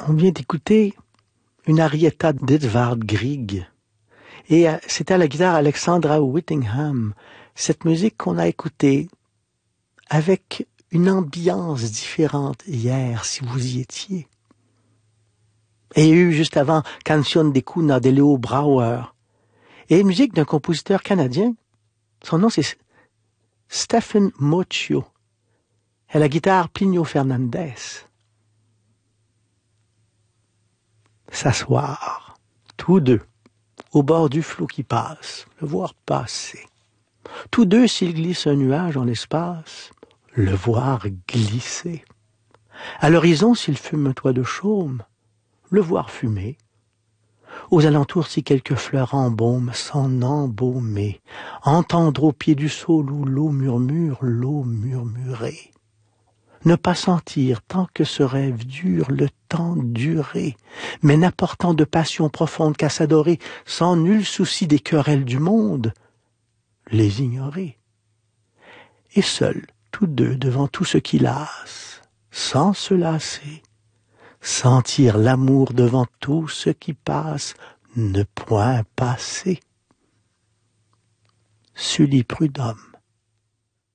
On vient d'écouter une arietta d'Edvard Grieg. Et c'était à la guitare Alexandra Whittingham. Cette musique qu'on a écoutée avec une ambiance différente hier, si vous y étiez. Et il y a eu juste avant Canción de Cuna de Leo Brouwer. Et une musique d'un compositeur canadien. Son nom c'est Stephen Mochio. Et à la guitare Plinio Fernandez. S'asseoir, tous deux, au bord du flot qui passe, le voir passer. Tous deux, s'il glisse un nuage en l'espace, le voir glisser. À l'horizon, s'il fume un toit de chaume, le voir fumer. Aux alentours, si quelques fleurs embaument, s'en embaumer. Entendre au pied du saule où l'eau murmure, l'eau murmurer. Ne pas sentir, tant que ce rêve dure, le temps durer, mais n'apportant de passion profonde qu'à s'adorer, sans nul souci des querelles du monde, les ignorer. Et seuls, tous deux, devant tout ce qui lasse, sans se lasser, sentir l'amour devant tout ce qui passe, ne point passer. Sully Prudhomme.